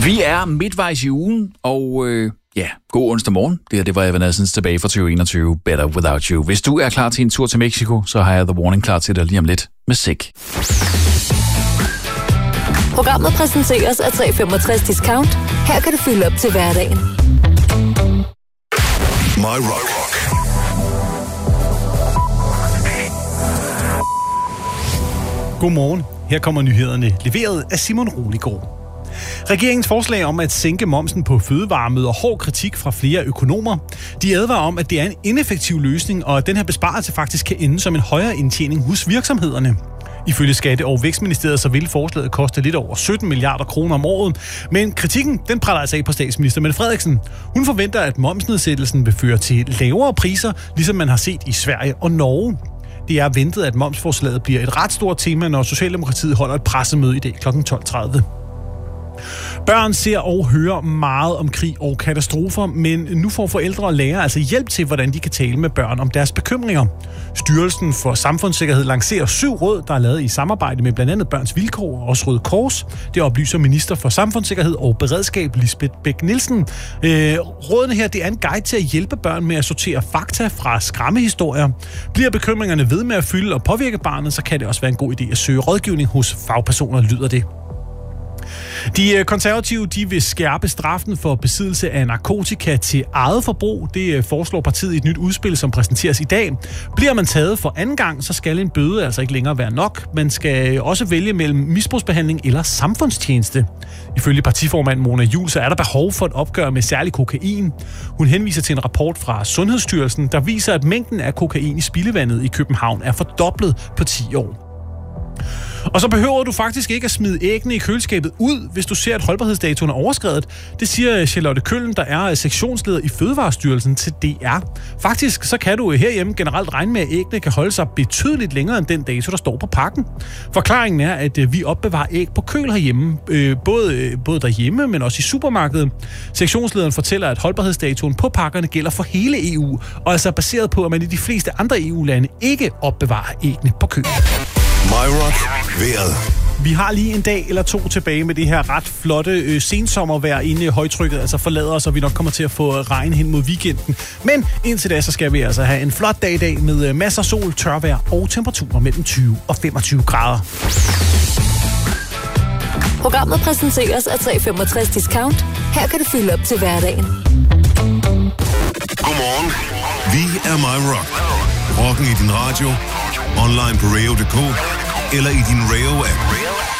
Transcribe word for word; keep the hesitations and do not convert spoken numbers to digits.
Vi er midtvejs i ugen, og øh, ja, god onsdag morgen. Det her, det var Evanescence tilbage fra tyve enogtyve, Better Without You. Hvis du er klar til en tur til Mexico, så har jeg The Warning klar til dig lige om lidt med Sick. Programmet præsenteres af tre komma femogtres Discount. Her kan du fylde op til hverdagen. My Rock. Godmorgen. Her kommer nyhederne, leveret af Simon Roligård. Regeringens forslag om at sænke momsen på fødevarer møder hård kritik fra flere økonomer. De advarer om, at det er en ineffektiv løsning, og at den her besparelse faktisk kan ende som en højere indtjening hos virksomhederne. Ifølge Skatte- og Vækstministeriet så vil forslaget koste lidt over sytten milliarder kroner om året, men kritikken den præller altså af på statsminister Mette Frederiksen. Hun forventer, at momsnedsættelsen vil føre til lavere priser, ligesom man har set i Sverige og Norge. Det er ventet, at momsforslaget bliver et ret stort tema, når Socialdemokratiet holder et pressemøde i dag klokken tolv tredive. Børn ser og hører meget om krig og katastrofer, men nu får forældre og lærere altså hjælp til, hvordan de kan tale med børn om deres bekymringer. Styrelsen for Samfundssikkerhed lancerer syv råd, der er lavet i samarbejde med blandt andet Børns Vilkår og også Røde Kors. Det oplyser minister for Samfundssikkerhed og Beredskab Lisbeth Bech-Nielsen. Øh, rådene her, det er en guide til at hjælpe børn med at sortere fakta fra skræmmehistorier. Bliver bekymringerne ved med at fylde og påvirke barnet, så kan det også være en god idé at søge rådgivning hos fagpersoner, lyder det. De konservative de vil skærpe straffen for besiddelse af narkotika til eget forbrug. Det foreslår partiet i et nyt udspil, som præsenteres i dag. Bliver man taget for anden gang, så skal en bøde altså ikke længere være nok. Man skal også vælge mellem misbrugsbehandling eller samfundstjeneste. Ifølge partiformand Mona Juul, så er der behov for et opgør med særlig kokain. Hun henviser til en rapport fra Sundhedsstyrelsen, der viser, at mængden af kokain i spildevandet i København er fordoblet på ti år. Og så behøver du faktisk ikke at smide æggene i køleskabet ud, hvis du ser, at holdbarhedsdatoen er overskredet. Det siger Charlotte Køllen, der er sektionsleder i Fødevarestyrelsen til D R. Faktisk så kan du herhjemme generelt regne med, at æggene kan holde sig betydeligt længere end den dato, der står på pakken. Forklaringen er, at vi opbevarer æg på køl herhjemme, både, både derhjemme, men også i supermarkedet. Sektionslederen fortæller, at holdbarhedsdatoen på pakkerne gælder for hele E U, og altså er baseret på, at man i de fleste andre E U-lande ikke opbevarer æggene på køl. My Rock. Vejret. Vi har lige en dag eller to tilbage med det her ret flotte øh, sensommervejr, inden højtrykket altså forlader os, og vi nok kommer til at få regn hen mod weekenden. Men indtil da, så skal vi altså have en flot dag i dag med masser af sol, tørvejr og temperaturer mellem tyve og femogtyve grader. Programmet præsenteres af tre komma femogtres Discount. Her kan du fylde op til hverdagen. Godmorgen. Vi er My Rock. Rocken i din radio, online på radio punktum d k eller i din Rayo-app.